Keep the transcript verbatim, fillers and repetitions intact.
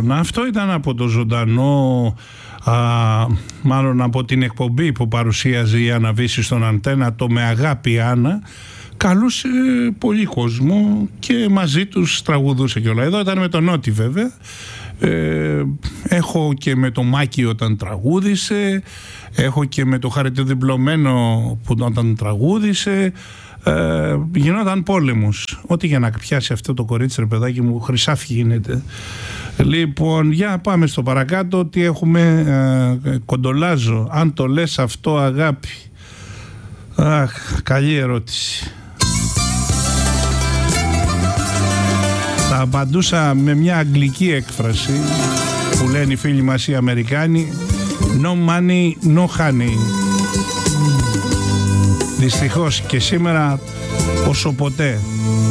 Λοιπόν, αυτό ήταν από το ζωντανό, α, μάλλον από την εκπομπή που παρουσίαζε η Άννα Βύση στον Αντένα, το «Με αγάπη Άννα». Καλούσε πολύ κόσμο και μαζί τους τραγουδούσε και όλα. Εδώ ήταν με τον Νότι βέβαια. Ε, έχω και με το Μάκη όταν τραγούδισε, έχω και με το Χαριτοδιπλωμένο που όταν τραγούδισε. Ε, γινόταν πόλεμος. Ό,τι για να πιάσει αυτό το κορίτσι, ρε παιδάκι μου, χρυσάφι γίνεται. Λοιπόν, για πάμε στο παρακάτω. Τι έχουμε? ε, Κοντολάζο. Αν το λες αυτό αγάπη. Αχ, καλή ερώτηση. Θα απαντούσα με μια αγγλική έκφραση που λένε οι φίλοι μας οι Αμερικάνοι: no money, no honey. Δυστυχώς και σήμερα όσο ποτέ